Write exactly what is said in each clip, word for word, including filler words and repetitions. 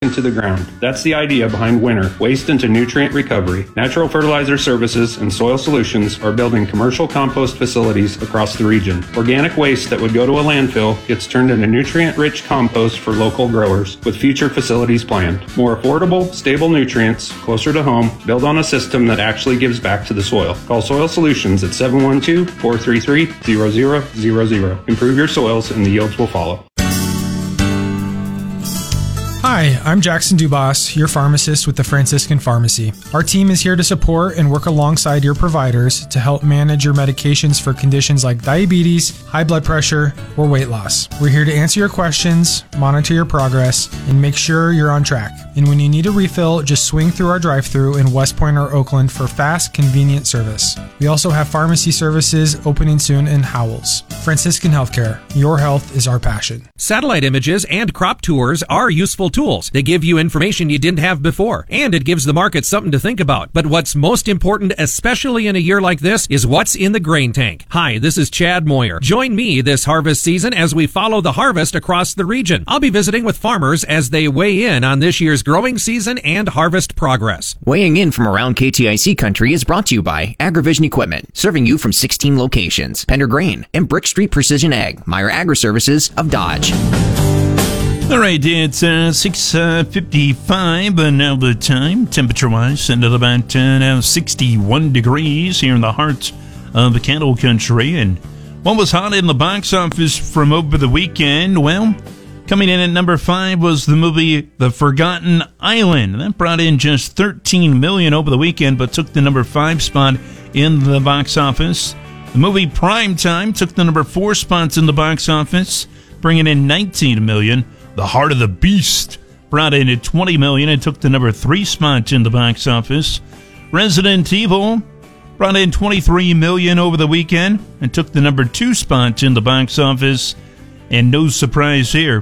into the ground. That's the idea behind Winter, Waste into Nutrient Recovery. Natural Fertilizer Services and Soil Solutions are building commercial compost facilities across the region. Organic waste that would go to a landfill gets turned into nutrient-rich compost for local growers, with future facilities planned. More affordable, stable nutrients, closer to home, build on a system that actually gives back to the soil. Call Soil Solutions at seven one two, four three three, zero zero zero zero. Improve your soils and the yields will follow. Hi, I'm Jackson Dubas, your pharmacist with the Franciscan Pharmacy. Our team is here to support and work alongside your providers to help manage your medications for conditions like diabetes, high blood pressure, or weight loss. We're here to answer your questions, monitor your progress, and make sure you're on track. And when you need a refill, just swing through our drive-thru in West Point or Oakland for fast, convenient service. We also have pharmacy services opening soon in Howells. Franciscan Healthcare, your health is our passion. Satellite images and crop tours are useful tools. They give you information you didn't have before, and it gives the market something to think about. But what's most important, especially in a year like this, is what's in the grain tank. Hi, this is Chad Moyer. Join me this harvest season as we follow the harvest across the region. I'll be visiting with farmers as they weigh in on this year's growing season and harvest progress. Weighing in from around K T I C country is brought to you by AgriVision Equipment, serving you from sixteen locations, Pender Grain, and Brick Street Precision Ag, Meyer Agri-Services of Dodge. All right, it's uh, six fifty-five, uh, now the time, temperature-wise, and at about uh, now sixty-one degrees here in the heart of the cattle country. And what was hot in the box office from over the weekend? Well, coming in at number five was the movie The Forgotten Island. That brought in just thirteen million dollars over the weekend, but took the number five spot in the box office. The movie Primetime took the number four spots in the box office, bringing in nineteen million dollars. The Heart of the Beast brought in at twenty million dollars and took the number three spot in the box office. Resident Evil brought in twenty-three million dollars over the weekend and took the number two spot in the box office. And no surprise here,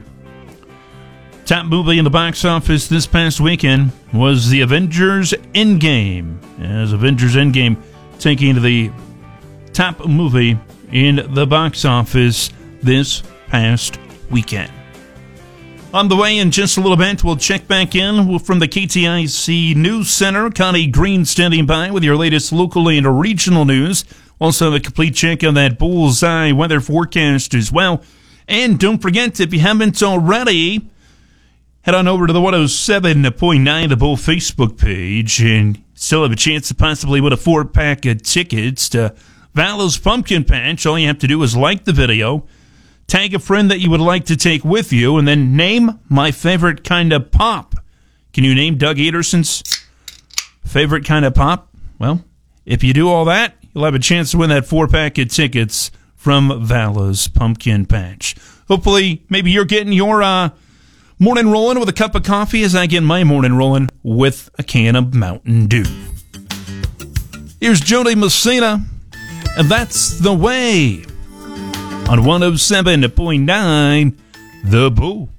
top movie in the box office this past weekend was The Avengers Endgame, as Avengers Endgame taking the top movie in the box office this past weekend. On the way in just a little bit, we'll check back in from the K T I C News Center. Connie Green standing by with your latest local and regional news. Also, a complete check on that bullseye weather forecast as well. And don't forget, if you haven't already, head on over to the one oh seven point nine The Bull Facebook page and still have a chance to possibly win a four-pack of tickets to Vala's Pumpkin Patch. All you have to do is like the video, tag a friend that you would like to take with you, and then name my favorite kind of pop. Can you name Doug Anderson's favorite kind of pop? Well, if you do all that, you'll have a chance to win that four-pack of tickets from Vala's Pumpkin Patch. Hopefully, maybe you're getting your uh, morning rolling with a cup of coffee as I get my morning rolling with a can of Mountain Dew. Here's Jody Messina, and That's the Way on one oh seven point nine The Bull.